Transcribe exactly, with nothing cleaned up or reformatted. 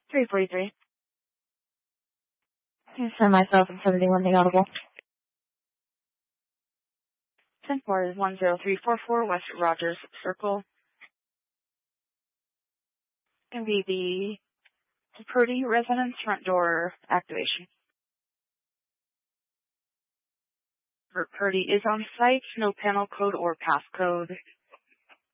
three forty-three. Send myself and seventy-one the audible. ten four is one zero three four four West Rogers Circle. Going to be the Purdy residence front door activation. Purdy is on site, no panel code or passcode.